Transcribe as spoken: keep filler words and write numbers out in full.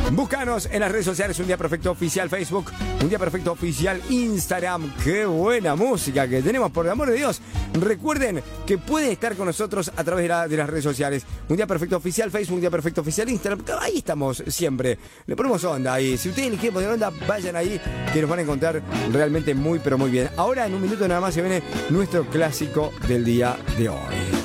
Búscanos en las redes sociales, Un Día Perfecto Oficial Facebook, Un Día Perfecto Oficial Instagram. ¡Qué buena música que tenemos, por el amor de Dios! Recuerden que pueden estar con nosotros a través de, la, de las redes sociales. Un Día Perfecto Oficial Facebook, Un Día Perfecto Oficial Instagram. Ahí estamos siempre. Le ponemos onda ahí. Si ustedes les quieren poner onda, vayan ahí, que nos van a encontrar realmente muy, pero muy bien. Ahora, en un minuto nada más, se viene nuestro clásico del día de hoy.